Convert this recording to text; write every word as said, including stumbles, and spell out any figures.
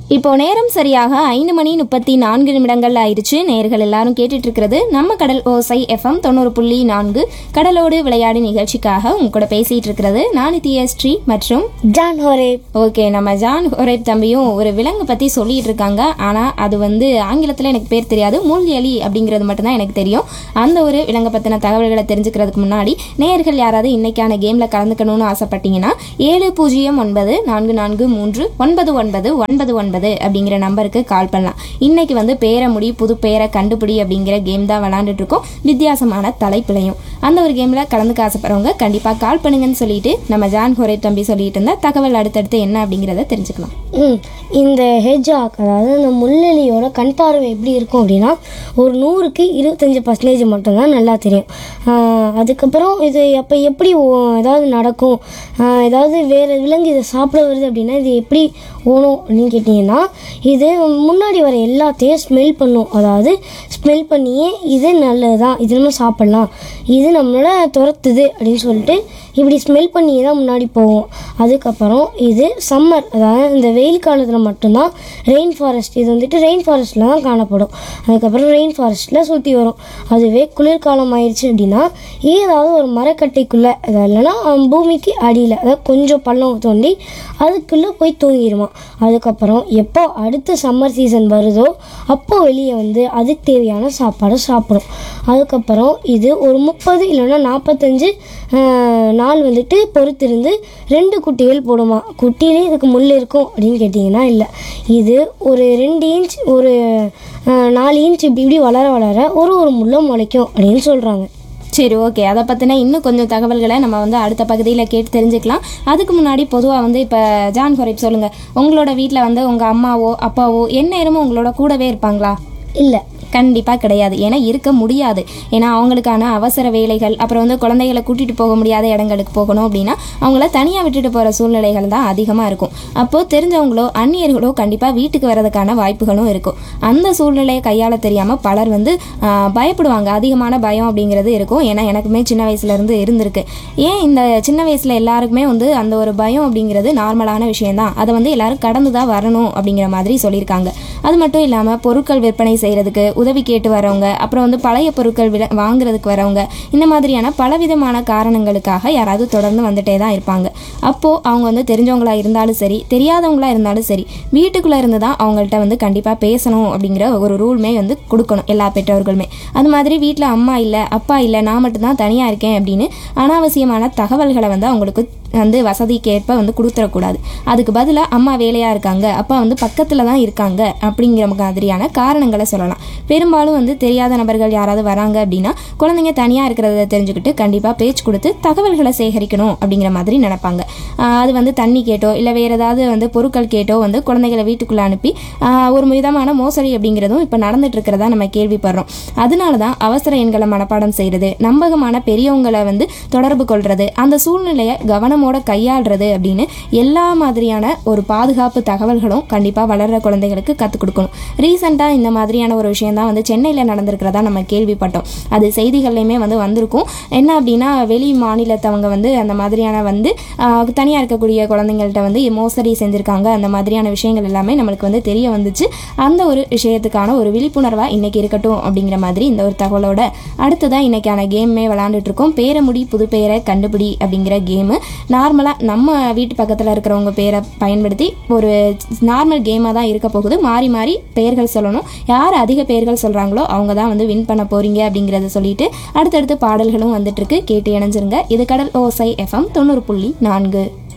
இப்போ நேரம் சரியாக ஐந்து மணி முப்பத்தி நான்கு நிமிடங்கள் ஆயிடுச்சு. நேர்கள் எல்லாரும் கேட்டுட்டு இருக்கிறது நம்ம கடல் ஓசை எஃப்எம் தொண்ணூறு புள்ளி நான்கு கடலோடு விளையாடி நிகழ்ச்சிக்காக உங்க கூட பேசிட்டு இருக்கிறது நான் நித்யஸ்ரீ மற்றும் ஜான் ஹோரேப். ஓகே, நம்ம ஜான் ஹோரேப் தம்பியும் ஒரு விலங்கு பத்தி சொல்லிட்டு இருக்காங்க. ஆனா அது வந்து ஆங்கிலத்துல எனக்கு பேர் தெரியாது, முள் எலி அப்படிங்கிறது மட்டும்தான் எனக்கு தெரியும். அந்த ஒரு விலங்கை பத்தின தகவல்களை தெரிஞ்சுக்கிறதுக்கு முன்னாடி நேர்கள் யாராவது இன்னைக்கான கேம்ல கலந்துக்கணும்னு ஆசைப்பட்டீங்கன்னா ஏழு பூஜ்ஜியம் ஒன்பது நான்கு நான்கு மூன்று ஒன்பது ஒன்பது ஒன்பது ஒன்பது அப்படிங்கிற நம்பருக்கு கால் பண்ணலாம். இன்னைக்கு வந்து பேரை முடி புது பேரை கண்டுபிடி அப்படிங்கிற கேம் தான் விளையாண்டுட்டு இருக்கோம், வித்தியாசமான தலைப்பிலையும். அந்த ஒரு கேம்ல கலந்துக்க ஆசைப்படுறவங்க கண்டிப்பா கால் பண்ணுங்கன்னு சொல்லிட்டு நம்ம ஜான் ஹோரேப் தம்பி சொல்லிட்டு இருந்தா தகவல் அடுத்தடுத்து என்ன அப்படிங்கிறத தெரிஞ்சுக்கலாம். ம் இந்த ஹெட்ஜாக், அதாவது இந்த முள்ளெலியோட கண் பார்வை எப்படி இருக்கும் அப்படின்னா ஒரு நூறுக்கு இருபத்தஞ்சி பர்சன்டேஜ் மட்டும்தான் நல்லா தெரியும். அதுக்கப்புறம் இது அப்போ எப்படி ஏதாவது நடக்கும், ஏதாவது வேறு விலங்கு இதை சாப்பிட வருது அப்படின்னா இது எப்படி ஓணும் அப்படின்னு கேட்டிங்கன்னா, இது முன்னாடி வர எல்லாத்தையும் ஸ்மெல் பண்ணும். அதாவது ஸ்மெல் பண்ணியே இது நல்லது தான், இது நம்ம சாப்பிட்லாம், இது நம்மளோட துரத்துது அப்படின்னு சொல்லிட்டு இப்படி ஸ்மெல் பண்ணியே தான் முன்னாடி போவோம். அதுக்கப்புறம் இது சம்மர், அதாவது இந்த வெயில் காலத்தில் மட்டும்தான் ரெயின் ஃபாரஸ்ட், இது வந்துட்டு ரெயின் ஃபாரஸ்ட்டில் தான் காணப்படும். அதுக்கப்புறம் ரெயின் ஃபாரஸ்ட்டில் சுற்றி வரும். அதுவே குளிர்காலம் ஆயிடுச்சு அப்படின்னா ஏதாவது ஒரு மரக்கட்டைக்குள்ளே, அதாவது இல்லைன்னா பூமிக்கு அடியில், அதாவது கொஞ்சம் பள்ளம் தோண்டி அதுக்குள்ளே போய் தூங்கிடுமா. அதுக்கப்புறம் எப்போ அடுத்த சம்மர் சீசன் வருதோ அப்போ வெளியே வந்து அதுக்கு தேவையான சாப்பாடை சாப்பிடும். அதுக்கப்புறம் இது ஒரு முப்பது இல்லைன்னா நாற்பத்தஞ்சு நாள் வந்துட்டு பொறுத்திருந்து ரெண்டு குட்டிகள் போடுமா. குட்டியிலே இதுக்கு முள் இருக்கும் அப்படின்னு கேட்டிங்கன்னா இல்லை, இது ஒரு ரெண்டு இன்ச் ஒரு நாலு இன்ச் இப்படி இப்படி வளர வளர ஒரு ஒரு முள்ளும் முளைக்கும் அப்படின்னு சொல்கிறாங்க. சரி, ஓகே, அதை பற்றின இன்னும் கொஞ்சம் தகவல்களை நம்ம வந்து அடுத்த பகுதியில் கேட்டு தெரிஞ்சுக்கலாம். அதுக்கு முன்னாடி பொதுவாக வந்து இப்போ ஜான் ஹோரேப் சொல்லுங்கள், உங்களோட வீட்டில் வந்து உங்கள் அம்மாவோ அப்பாவோ எந்நேரமும் உங்களோட கூடவே இருப்பாங்களா? இல்லை, கண்டிப்பாக கிடையாது. ஏன்னா இருக்க முடியாது. ஏன்னா அவங்களுக்கான அவசர வேலைகள், அப்புறம் வந்து குழந்தைகளை கூட்டிகிட்டு போக முடியாத இடங்களுக்கு போகணும் அப்படின்னா அவங்கள தனியாக விட்டுட்டு போகிற சூழ்நிலைகள் தான் அதிகமாக இருக்கும். அப்போது தெரிஞ்சவங்களோ அந்நியர்களோ கண்டிப்பாக வீட்டுக்கு வர்றதுக்கான வாய்ப்புகளும் இருக்கும். அந்த சூழ்நிலையை கையாள தெரியாமல் பலர் வந்து பயப்படுவாங்க. அதிகமான பயம் அப்படிங்கிறது இருக்கும். ஏன்னா எனக்குமே சின்ன வயசுலேருந்து இருந்திருக்கு. ஏன் இந்த சின்ன வயசில் எல்லாருக்குமே வந்து அந்த ஒரு பயம் அப்படிங்கிறது நார்மலான விஷயந்தான். அதை வந்து எல்லாரும் கடந்து தான் வரணும் அப்படிங்கிற மாதிரி சொல்லியிருக்காங்க. அது மட்டும் இல்லாமல் பொருட்கள் விற்பனை செய்கிறதுக்கு உதவி கேட்டு வரவங்க, அப்புறம் வந்து பழைய பொருட்கள் விட வாங்குறதுக்கு வரவங்க, இந்த மாதிரியான பலவிதமான காரணங்களுக்காக யாராவது தொடர்ந்து வந்துட்டே தான் இருப்பாங்க. அப்போது அவங்க வந்து தெரிஞ்சவங்களா இருந்தாலும் சரி, தெரியாதவங்களா இருந்தாலும் சரி, வீட்டுக்குள்ளே இருந்து தான் அவங்கள்ட்ட வந்து கண்டிப்பாக பேசணும் அப்படிங்கிற ஒரு ரூல்மே வந்து கொடுக்கணும் எல்லா பெற்றோர்களுமே. அது மாதிரி வீட்டில் அம்மா இல்லை அப்பா இல்லை நான் மட்டும்தான் தனியாக இருக்கேன் அப்படின்னு அனாவசியமான தகவல்களை வந்து அவங்களுக்கு வந்து வசதிக்கேற்ப வந்து கொடுத்துடக்கூடாது. அதுக்கு பதிலாக அம்மா வேலையாக இருக்காங்க, அப்பா வந்து பக்கத்தில் தான் இருக்காங்க அப்படிங்கிற மாதிரியான காரணங்களை சொல்லலாம். பெரும்பாலும் வந்து தெரியாத நபர்கள் யாராவது வராங்க அப்படின்னா குழந்தைங்க தனியாக இருக்கிறத தெரிஞ்சுக்கிட்டு கண்டிப்பாக பேச்சு கொடுத்து தகவல்களை சேகரிக்கணும் அப்படிங்கிற மாதிரி நினைப்பாங்க. அது வந்து தண்ணி கேட்டோ இல்லை வேறு ஏதாவது வந்து பொருட்கள் கேட்டோ வந்து குழந்தைகளை வீட்டுக்குள்ளே அனுப்பி ஒரு விதமான மோசடி அப்படிங்கிறதும் இப்போ நடந்துட்டு இருக்கிறதா நம்ம கேள்விப்படுறோம். அதனால தான் அவசர எண்களை மனப்பாடம் செய்கிறது, நம்பகமான பெரியவங்களை வந்து தொடர்பு கொள்வது, அந்த சூழ்நிலையை கவனம் கையாள்றது அப்படின்னு எல்லா மாதிரியான ஒரு பாதுகாப்பு தகவல்களும் கண்டிப்பா வளர்ற குழந்தைகளுக்கு கற்றுக் கொடுக்கணும். ரீசெண்டா இந்த மாதிரியான ஒரு விஷயம் தான் வந்து சென்னையில நடந்திருக்கிறதா நம்ம கேள்விப்பட்டோம். அது செய்திகள்லையுமே வந்து வந்திருக்கும். என்ன அப்படின்னா, வெளி மாநிலத்தவங்க வந்து அந்த மாதிரியான வந்து தனியாக இருக்கக்கூடிய குழந்தைங்கள்ட்ட வந்து மோசடி செஞ்சுருக்காங்க. அந்த மாதிரியான விஷயங்கள் எல்லாமே நம்மளுக்கு வந்து தெரிய வந்துச்சு. அந்த ஒரு விஷயத்துக்கான ஒரு விழிப்புணர்வாக இன்னைக்கு இருக்கட்டும் அப்படிங்கிற மாதிரி இந்த ஒரு தகவலோட அடுத்ததான் இன்னைக்கான கேமே விளாண்டுட்டு இருக்கோம். பேரை முடி புது பெயரை கண்டுபிடி அப்படிங்கிற கேமு. நார்மலாக நம்ம வீட்டு பக்கத்தில் இருக்கிறவங்க பேரை பயன்படுத்தி ஒரு நார்மல் கேமாக தான் இருக்க போகுது. மாறி மாறி பெயர்கள் சொல்லணும். யார் அதிக பெயர்கள் சொல்கிறாங்களோ அவங்க தான் வந்து வின் பண்ண போகிறீங்க அப்படிங்கிறத சொல்லிட்டு அடுத்தடுத்து பாடல்களும் வந்துட்டு இருக்கு. கேட்டு இணைஞ்சிருங்க. இது கடல் ஓசை எஃப்எம் தொண்ணூறு புள்ளி நான்கு.